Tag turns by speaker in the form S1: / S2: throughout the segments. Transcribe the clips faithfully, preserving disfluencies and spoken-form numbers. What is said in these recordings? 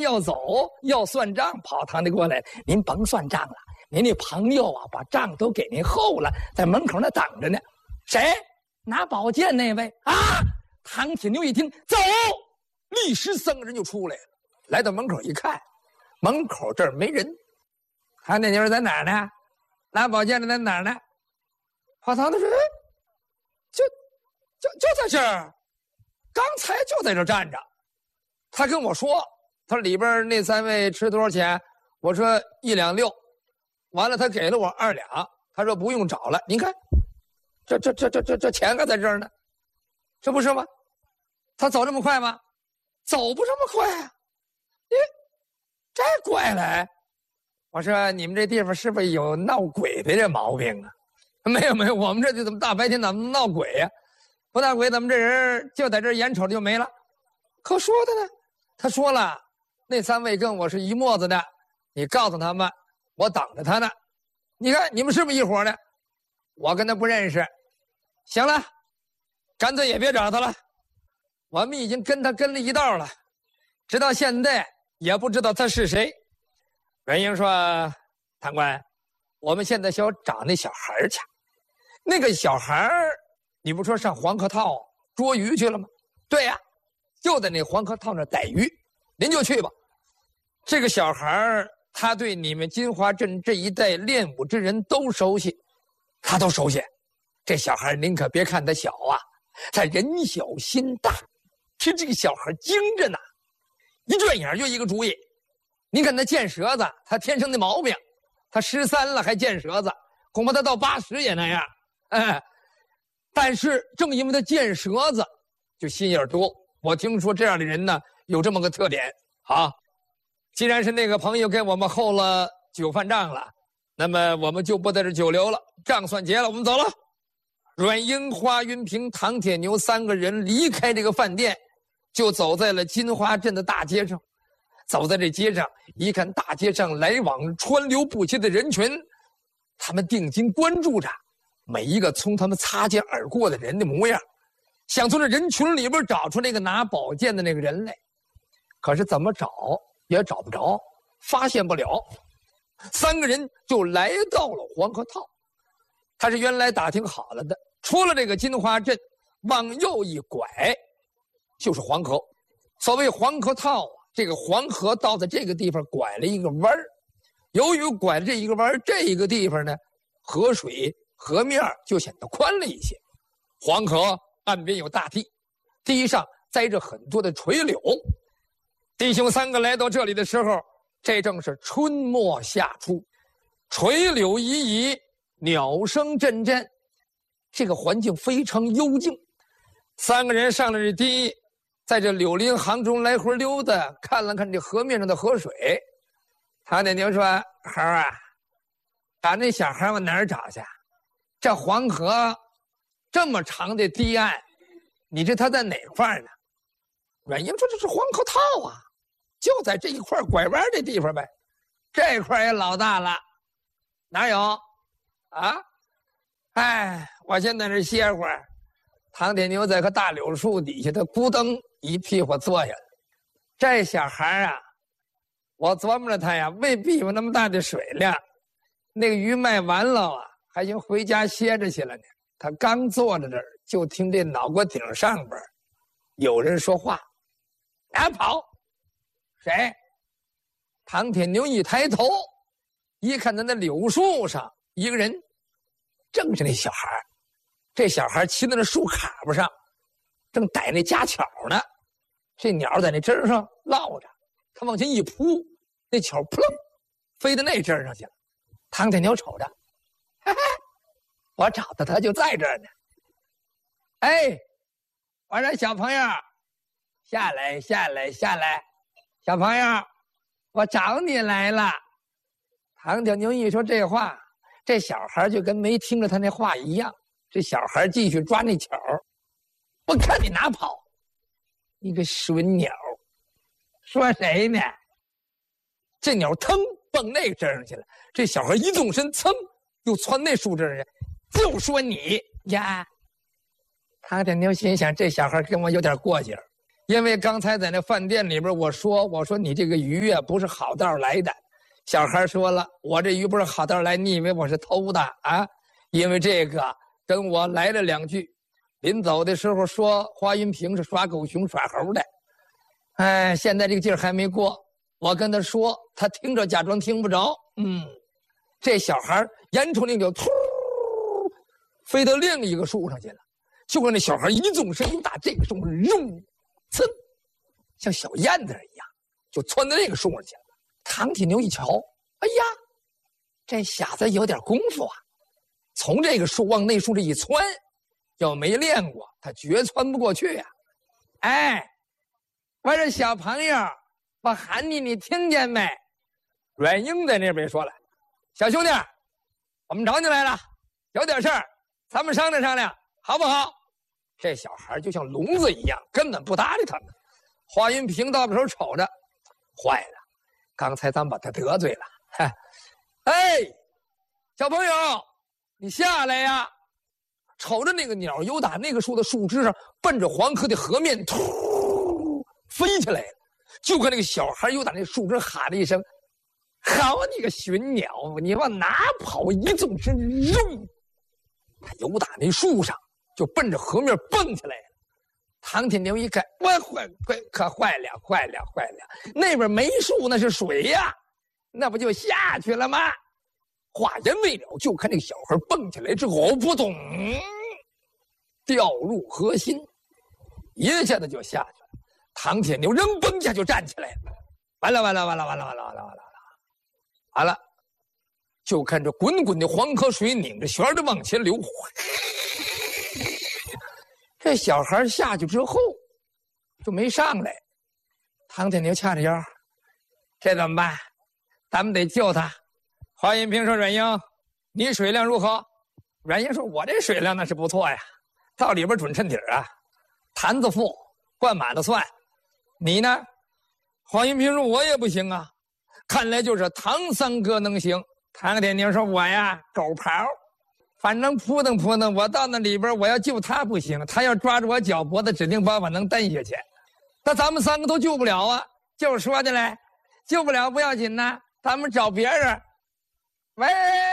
S1: 要走，要算账，跑堂里过来，您甭算账了，您那朋友啊，把账都给您厚了，在门口那等着呢。谁？拿宝剑那位啊！唐铁牛一听，走，立时三个人就出来了，来到门口一看，门口这儿没人。唐铁牛在哪儿呢？拿宝剑的在哪儿呢？跑堂的说：“就就就在这儿，刚才就在这儿站着。”他跟我说，他里边那三位吃多少钱？我说一两六，完了他给了我二两，他说不用找了。您看，这这这这这这钱可在这儿呢，这不是吗？他走这么快吗？走不这么快啊！咦，这怪了！我说你们这地方是不是有闹鬼的这毛病啊？没有没有，我们这就怎么大白天怎么闹鬼呀、啊？不闹鬼，怎么这人就在这眼瞅着就没了？可说的呢，他说了，那三位跟我是一墨子的，你告诉他们，我等着他呢。你看你们是不是一伙的？我跟他不认识。行了，干脆也别找他了。我们已经跟他跟了一道了，直到现在也不知道他是谁。阮英说：“堂官，我们现在想找那小孩去。那个小孩，你不说上黄河套捉鱼去了吗？对呀、啊，就在那黄河套那逮鱼，您就去吧。这个小孩，他对你们金华镇这一带练武之人都熟悉，他都熟悉。这小孩您可别看他小啊，他人小心大。其实这个小孩精着呢，一转眼就一个主意。您看他见舌子，他天生的毛病，他十三了还见舌子，恐怕他到八十也那样。哎，但是正因为他见舌子，就心眼多。我听说这样的人呢，有这么个特点啊。既然是那个朋友给我们厚了酒饭账了，那么我们就不在这久留了，账算结了，我们走了。阮英、花云平、唐铁牛三个人离开这个饭店，就走在了金华镇的大街上。走在这街上，一看大街上来往川流不息的人群，他们定睛关注着每一个从他们擦肩而过的人的模样，想从这人群里边找出那个拿宝剑的那个人来。可是怎么找也找不着，发现不了。三个人就来到了黄河套，他是原来打听好了的，出了这个金华镇，往右一拐就是黄河。所谓黄河套啊，这个黄河到的这个地方拐了一个弯儿，由于拐了这一个弯儿，这一个地方呢，河水河面就显得宽了一些。黄河岸边有大地，地上栽着很多的垂柳。弟兄三个来到这里的时候，这正是春末夏初，垂柳依依，鸟声阵阵，这个环境非常幽静。三个人上了这堤，在这柳林行中来回溜达，看了看这河面上的河水。唐铁牛说：“孩儿啊，把那小孩往哪儿找去？这黄河这么长的堤岸，你这他在哪块呢？”阮英说：“这是黄河套啊，就在这一块拐弯的地方呗。这块也老大了，哪有？啊？哎，我先在这歇会儿。”唐铁牛在棵大柳树底下，他咕噔一屁股坐下了。这小孩啊，我琢磨着他呀，未必有那么大的水量。那个鱼卖完了啊，还行回家歇着去了呢。他刚坐在这儿，就听这脑瓜顶上边有人说话：“哪跑？谁？”唐铁牛一抬头，一看在那柳树上一个人，正是那小孩。这小孩骑在那树杈子上，正逮那家巧呢。这鸟在那枝上落着，他往前一扑，那巧扑棱飞到那枝上去了。唐铁牛瞅着，嘿嘿，我找到他就在这儿呢。哎，我说小朋友，下来下来下来，小朋友，我找你来了。唐铁牛一说这话，这小孩就跟没听着他那话一样。这小孩继续抓那巧，我看你哪跑！你个损鸟！说谁呢？这鸟腾蹦那枝上去了。这小孩一纵身，噌又窜那树枝上去。就说你呀！唐铁牛心想，这小孩跟我有点过节， 因为刚才在那饭店里边，我说我说你这个鱼啊不是好道来的。小孩说了，我这鱼不是好道来，你以为我是偷的啊？因为这个跟我来了两句，临走的时候说华云平是耍狗熊耍猴的。哎，现在这个劲儿还没过，我跟他说，他听着假装听不着。嗯，这小孩眼瞅那就突飞到另一个树上去了，就跟那小孩一纵身就打这个树上，肉噌，像小燕子一样，就窜到那个树上去了。唐铁牛一瞧，哎呀，这小子有点功夫啊！从这个树往那树这一窜，要没练过，他绝窜不过去呀、啊！哎，我说小朋友，我喊你，你听见没？阮英在那边说了：“小兄弟，我们找你来了，有点事儿，咱们商量商量，好不好？”这小孩就像聋子一样，根本不搭理他们。华云平到时候瞅着，坏了。刚才咱把他得罪了，嗨，哎，小朋友，你下来呀！瞅着那个鸟由打那个树的树枝上奔着黄河的河面突飞起来了，就跟那个小孩由打那树枝喊了一声：“好你个寻鸟，你往哪跑？”一纵身，扔，他由打那树上就奔着河面蹦起来了。唐铁牛一看，我坏坏可坏了，坏了，坏了！那边没树，那是水呀，那不就下去了吗？话言未了，就看那个小孩蹦起来之后，扑通，掉入河心，一下子就下去了。唐铁牛扔蹦下就站起来了，完了，完了，完了，完了，完了，完了，完了，完了！就看着滚滚的黄河水拧着旋的往前流。这小孩下去之后就没上来，唐铁牛掐着腰，这怎么办？咱们得救他。华云平说：“阮英，你水量如何？”阮英说：“我这水量那是不错呀，到里边准衬底啊，坛子富，灌满了蒜。你呢？”华云平说：“我也不行啊，看来就是唐三哥能行。”唐铁牛说：“我呀，狗刨。反正扑腾扑腾，我到那里边，我要救他不行，他要抓住我脚脖子，指定把我能蹬下去。那咱们三个都救不了啊！就说的嘞，救不了不要紧呐，咱们找别人。喂，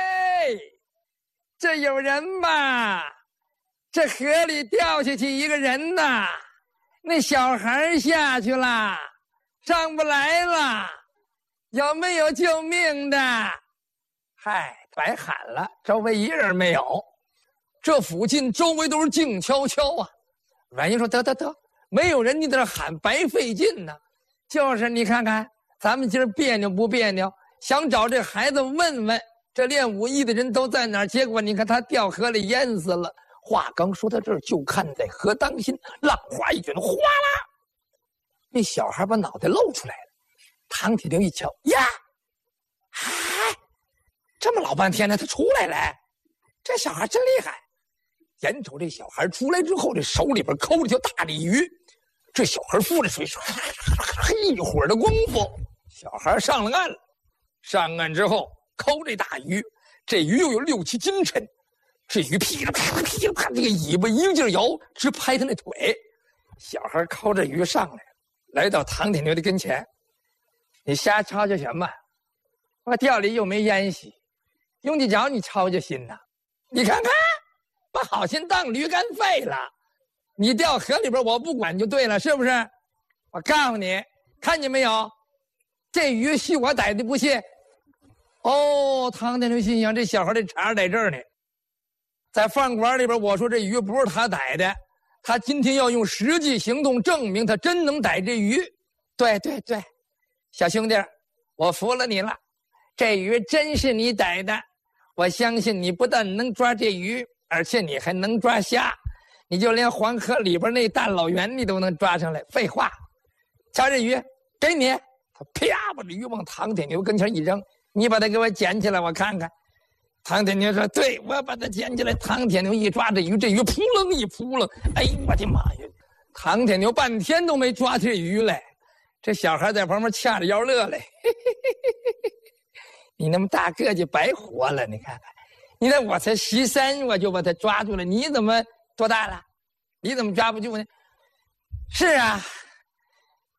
S1: 这有人吧？这河里掉下去一个人呐，那小孩下去了，上不来了，有没有救命的？嗨。”白喊了，周围一人没有，这附近周围都是静悄悄啊。阮英说：“得得得，没有人你在这喊，白费劲呢。就是你看看，咱们今儿别扭不别扭？想找这孩子问问，这练武艺的人都在哪儿？结果你看他掉河里淹死了。”话刚说到这儿，就看在河当心，浪花一卷，哗啦，那小孩把脑袋露出来了。唐铁牛一瞧，呀，嗨！这么老半天呢，他出来了，这小孩真厉害。眼瞅这小孩出来之后，这手里边抠着条大鲤鱼，这小孩浮着水，一会儿的功夫，小孩上了岸了。上岸之后，抠这大鱼，这鱼又有六七斤沉，这鱼噼里啪啦噼里啪啦，这个尾巴一个劲儿摇，直拍他那腿。小孩抠着鱼上来，来到唐铁牛的跟前：“你瞎吵吵什么？我钓里又没烟洗。用得着你操这心呐？你看看，把好心当驴肝肺了。你掉河里边，我不管就对了，是不是？我告诉你，看见没有，这鱼是我逮的，不信。哦，唐铁牛心想，这小孩的茬在这儿呢。在饭馆里边，我说这鱼不是他逮的，他今天要用实际行动证明他真能逮这鱼。对对对，小兄弟，我服了你了，这鱼真是你逮的。我相信你不但能抓这鱼，而且你还能抓虾，你就连黄河里边那大老圆你都能抓上来。废话，瞧这鱼，给你。他啪把这鱼往唐铁牛跟前一扔，你把它给我捡起来，我看看。唐铁牛说：“对，我把它捡起来。”唐铁牛一抓这鱼，这鱼扑棱一扑棱，哎呦我的妈呀！唐铁牛半天都没抓这鱼来，这小孩在旁边掐着腰乐嘞。嘿嘿嘿嘿嘿。你那么大个就白活了，你看看，你看我才十三，我就把他抓住了，你怎么多大了？你怎么抓不住呢？是啊，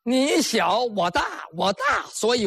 S1: 你小我大，我大，所以